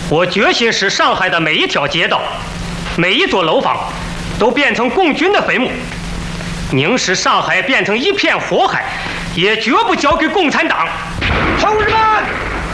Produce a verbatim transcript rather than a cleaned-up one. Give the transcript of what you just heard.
我决心使上海的每一条街道、每一座楼房都变成共军的坟墓，宁使上海变成一片火海，也绝不交给共产党。 同志们！